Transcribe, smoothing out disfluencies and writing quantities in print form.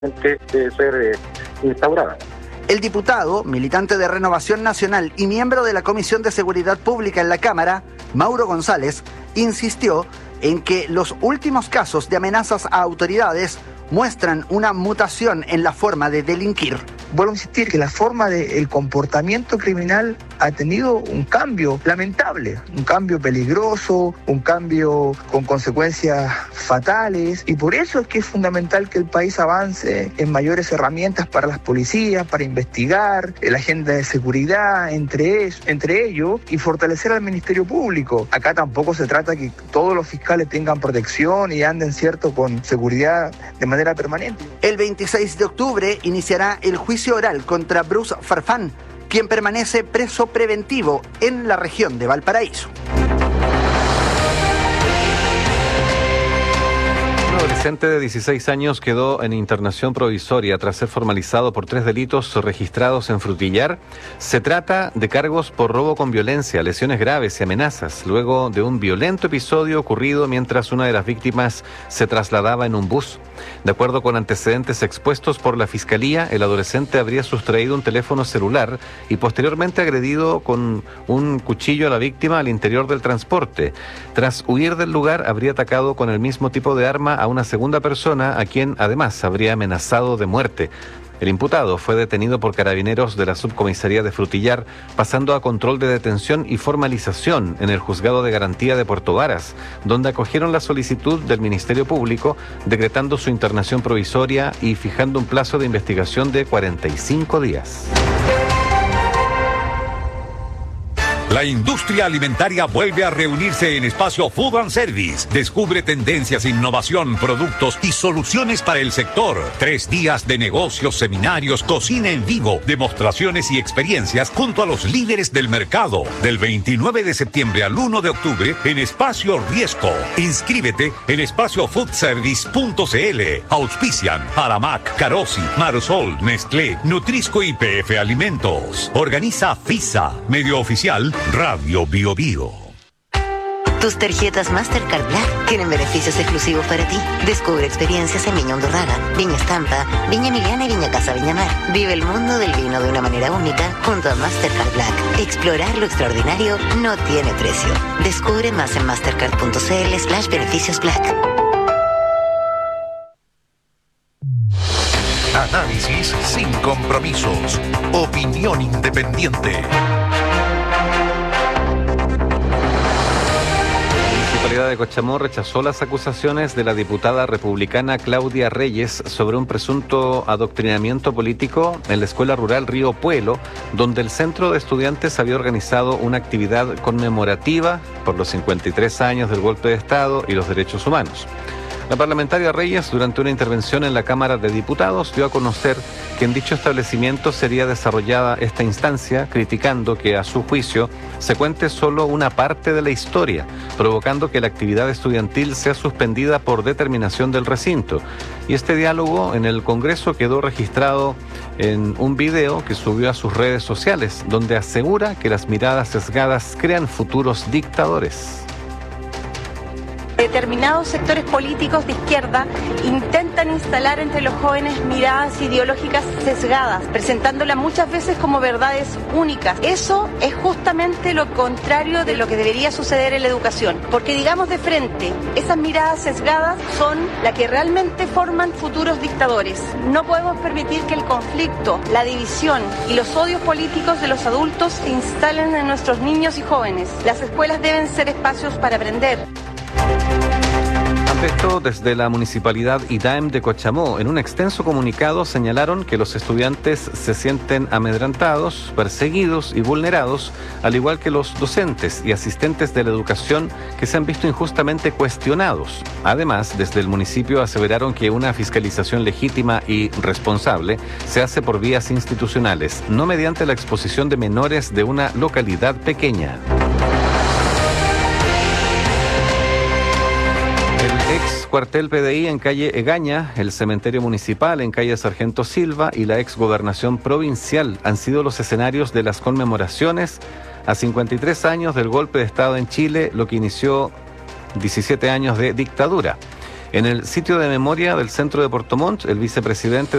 debe ser instaurada. El diputado, militante de Renovación Nacional y miembro de la Comisión de Seguridad Pública en la Cámara, Mauro González, insistió en que los últimos casos de amenazas a autoridades muestran una mutación en la forma de delinquir. Vuelvo a insistir que la forma del comportamiento criminal ha tenido un cambio lamentable, un cambio peligroso, un cambio con consecuencias fatales, y por eso es que es fundamental que el país avance en mayores herramientas para las policías, para investigar, la agenda de seguridad entre ellos, y fortalecer al Ministerio Público. Acá tampoco se trata que todos los fiscales tengan protección y anden, ¿cierto?, con seguridad de manera permanente. El 26 de octubre iniciará el juicio oral contra Bruce Farfán, quien permanece preso preventivo en la región de Valparaíso. Un adolescente de 16 años quedó en internación provisoria tras ser formalizado por 3 delitos registrados en Frutillar. Se trata de cargos por robo con violencia, lesiones graves y amenazas, luego de un violento episodio ocurrido mientras una de las víctimas se trasladaba en un bus. De acuerdo con antecedentes expuestos por la Fiscalía, el adolescente habría sustraído un teléfono celular y posteriormente agredido con un cuchillo a la víctima al interior del transporte. Tras huir del lugar, habría atacado con el mismo tipo de arma a una segunda persona, a quien además habría amenazado de muerte. El imputado fue detenido por carabineros de la Subcomisaría de Frutillar, pasando a control de detención y formalización en el Juzgado de Garantía de Puerto Varas, donde acogieron la solicitud del Ministerio Público, decretando su internación provisoria y fijando un plazo de investigación de 45 días. La industria alimentaria vuelve a reunirse en Espacio Food and Service. Descubre tendencias, innovación, productos y soluciones para el sector. 3 días de negocios, seminarios, cocina en vivo, demostraciones y experiencias junto a los líderes del mercado. Del 29 de septiembre al 1 de octubre en Espacio Riesco. Inscríbete en espaciofoodservice.cl. Auspician Aramac, Carosi, Marsol, Nestlé, Nutrisco y PF Alimentos. Organiza FISA, medio oficial Radio Bio Bio. Tus tarjetas Mastercard Black tienen beneficios exclusivos para ti. Descubre experiencias en Viña Hondurraga, Viña Estampa, Viña Emiliana y Viña Casa Viña Mar. Vive el mundo del vino de una manera única junto a Mastercard Black. Explorar lo extraordinario no tiene precio. Descubre más en mastercard.cl/beneficios Black. Análisis sin compromisos. Opinión independiente. La Municipalidad de Cochamó rechazó las acusaciones de la diputada republicana Claudia Reyes sobre un presunto adoctrinamiento político en la Escuela Rural Río Puelo, donde el Centro de Estudiantes había organizado una actividad conmemorativa por los 53 años del golpe de Estado y los derechos humanos. La parlamentaria Reyes, durante una intervención en la Cámara de Diputados, dio a conocer que en dicho establecimiento sería desarrollada esta instancia, criticando que, a su juicio, se cuente solo una parte de la historia, provocando que la actividad estudiantil sea suspendida por determinación del recinto. Y este diálogo en el Congreso quedó registrado en un video que subió a sus redes sociales, donde asegura que las miradas sesgadas crean futuros dictadores. Determinados sectores políticos de izquierda intentan instalar entre los jóvenes miradas ideológicas sesgadas, presentándolas muchas veces como verdades únicas. Eso es justamente lo contrario de lo que debería suceder en la educación, porque digamos de frente, esas miradas sesgadas son las que realmente forman futuros dictadores. No podemos permitir que el conflicto, la división y los odios políticos de los adultos se instalen en nuestros niños y jóvenes. Las escuelas deben ser espacios para aprender. Ante esto, desde la Municipalidad IDAEM de Cochamó, en un extenso comunicado señalaron que los estudiantes se sienten amedrentados, perseguidos y vulnerados, al igual que los docentes y asistentes de la educación que se han visto injustamente cuestionados. Además, desde el municipio aseveraron que una fiscalización legítima y responsable se hace por vías institucionales, no mediante la exposición de menores de una localidad pequeña. Ex cuartel PDI en calle Egaña, el cementerio municipal en calle Sargento Silva y la ex gobernación provincial han sido los escenarios de las conmemoraciones a 53 años del golpe de Estado en Chile, lo que inició 17 años de dictadura. En el sitio de memoria del centro de Puerto Montt, el vicepresidente